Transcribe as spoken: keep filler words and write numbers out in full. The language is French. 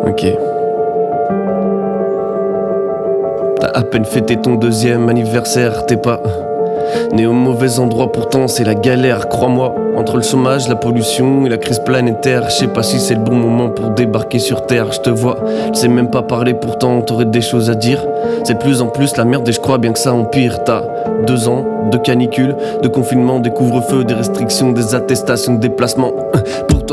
Ok. T'as à peine fêté ton deuxième anniversaire, t'es pas né au mauvais endroit, pourtant c'est la galère, crois-moi. Entre le chômage, la pollution et la crise planétaire, je sais pas si c'est le bon moment pour débarquer sur terre. Je te vois, je sais même pas parler, pourtant t'aurais des choses à dire. C'est de plus en plus la merde et je crois bien que ça empire. T'as deux ans de canicule, de confinement, des couvre-feux, des restrictions, des attestations de déplacement. Pour